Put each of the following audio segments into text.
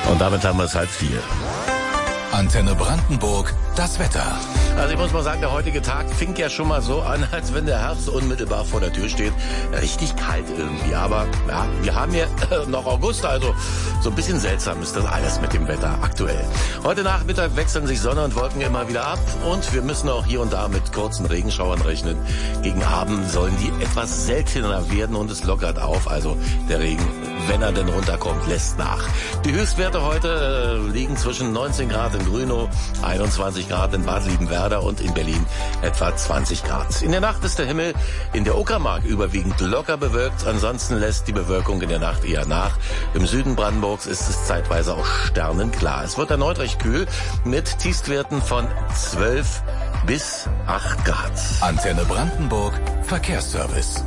Und damit haben wir es 3:30. Antenne Brandenburg, das Wetter. Also ich muss mal sagen, der heutige Tag fing ja schon mal so an, als wenn der Herbst unmittelbar vor der Tür steht. Richtig kalt irgendwie, aber ja, wir haben hier noch August, also so ein bisschen seltsam ist das alles mit dem Wetter aktuell. Heute Nachmittag wechseln sich Sonne und Wolken immer wieder ab und wir müssen auch hier und da mit kurzen Regenschauern rechnen. Gegen Abend sollen die etwas seltener werden und es lockert auf, also der Regen, wenn er denn runterkommt, lässt nach. Die Höchstwerte heute liegen zwischen 19 Grad in Grünow, 21 Grad in Bad Liebenwerda und in Berlin etwa 20 Grad. In der Nacht ist der Himmel in der Uckermark überwiegend locker bewölkt. Ansonsten lässt die Bewölkung in der Nacht eher nach. Im Süden Brandenburgs ist es zeitweise auch sternenklar. Es wird erneut recht kühl mit Tiefstwerten von 12 bis 8 Grad. Antenne Brandenburg, Verkehrsservice.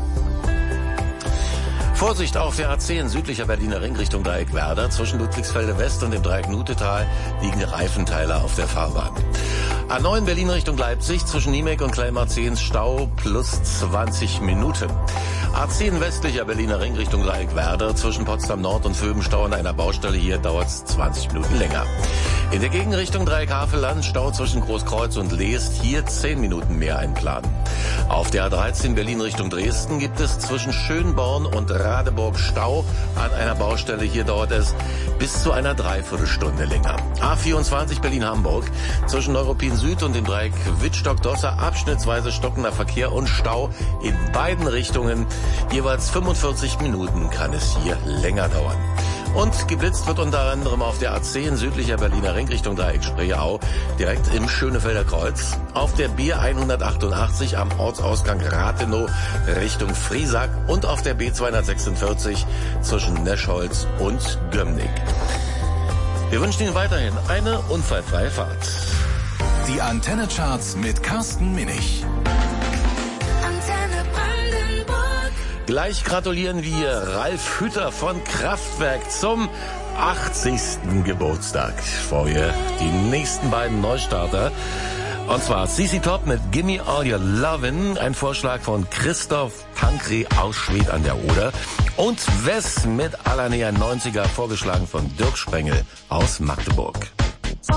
Vorsicht auf der A10 südlicher Berliner Ring Richtung Dreieckwerder. Zwischen Ludwigsfelde West und dem Dreieck Nutetal liegen Reifenteiler auf der Fahrbahn. A9 Berlin Richtung Leipzig, zwischen Niemek und Kleinmarzehns Stau plus 20 Minuten. A10 westlicher Berliner Ring Richtung Dreieckwerder, zwischen Potsdam Nord und Vöbenstau an einer Baustelle, hier dauert es 20 Minuten länger. In der Gegenrichtung Dreieck Havelland, Stau zwischen Großkreuz und Leest, hier 10 Minuten mehr einplanen. Auf der A13 Berlin Richtung Dresden gibt es zwischen Schönborn und Radeburg Stau an einer Baustelle, hier dauert es bis zu einer Dreiviertelstunde länger. A24 Berlin-Hamburg, zwischen Neuruppin Süd und dem Dreieck Wittstock-Dosser abschnittsweise stockender Verkehr und Stau in beiden Richtungen. Jeweils 45 Minuten kann es hier länger dauern. Und geblitzt wird unter anderem auf der A10 südlicher Berliner Ring Richtung Dreieck Spreeau, direkt im Schönefelder Kreuz. Auf der B188 am Ortsausgang Rathenow Richtung Friesack und auf der B246 zwischen Neschholz und Gömnigk. Wir wünschen Ihnen weiterhin eine unfallfreie Fahrt. Die Antenne-Charts mit Carsten Minich. Gleich gratulieren wir Ralf Hütter von Kraftwerk zum 80. Geburtstag. Vorher die nächsten beiden Neustarter. Und zwar CC Top mit Gimme All Your Lovin', ein Vorschlag von Christoph Pankre aus Schwedt an der Oder. Und Wes mit Aller Näher 90er, vorgeschlagen von Dirk Sprengel aus Magdeburg.